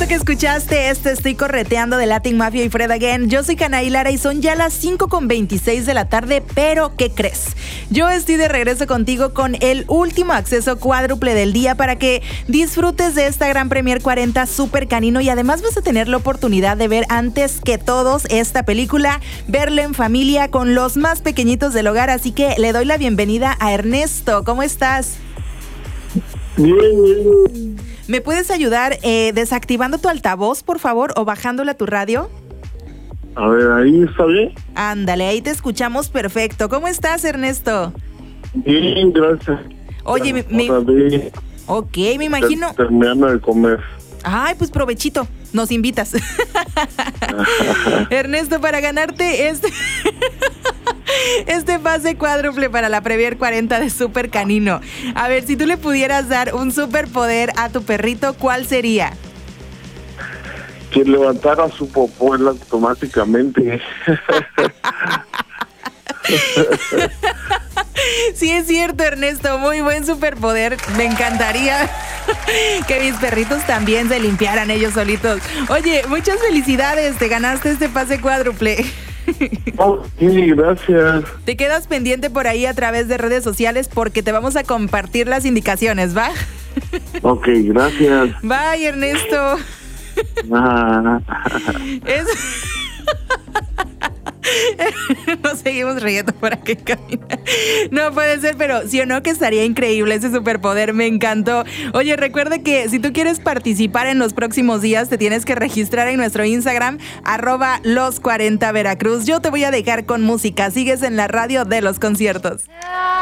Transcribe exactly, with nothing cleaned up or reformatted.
Esto que escuchaste es Te Estoy Correteando de Latin Mafia y Fred Again. Yo soy Anaí Lara y son ya las cinco con veintiséis de la tarde, pero ¿qué crees? Yo estoy de regreso contigo con el último acceso cuádruple del día para que disfrutes de esta gran Premier cuarenta Super Canino y además vas a tener la oportunidad de ver antes que todos esta película, verla en familia con los más pequeñitos del hogar, así que le doy la bienvenida a Ernesto. ¿Cómo estás? Bien, bien. ¿Me puedes ayudar eh, desactivando tu altavoz, por favor, o bajándole a tu radio? A ver, ahí está bien. Ándale, ahí te escuchamos perfecto. ¿Cómo estás, Ernesto? Bien, gracias. Oye, mi, mi... Bien. Ok, me imagino... Terminando de comer. Ay, pues provechito, nos invitas. Ernesto, para ganarte este... este pase cuádruple para la Premier cuarenta de Super Canino. A ver, si tú le pudieras dar un superpoder a tu perrito, ¿cuál sería? Que levantara su popó él automáticamente. Sí, es cierto, Ernesto, muy buen superpoder. Me encantaría que mis perritos también se limpiaran ellos solitos. Oye, muchas felicidades, te ganaste este pase cuádruple. Oh, sí, gracias. Te quedas pendiente por ahí a través de redes sociales porque te vamos a compartir las indicaciones, ¿va? Ok, gracias. Bye, Ernesto. Ah. Es... Nos seguimos riendo por aquí, camina. No puede ser, pero sí o no que estaría increíble ese superpoder, me encantó. Oye, recuerda que si tú quieres participar en los próximos días, te tienes que registrar en nuestro Instagram, arroba los cuarenta Veracruz. Yo te voy a dejar con música, sigues en la radio de los conciertos.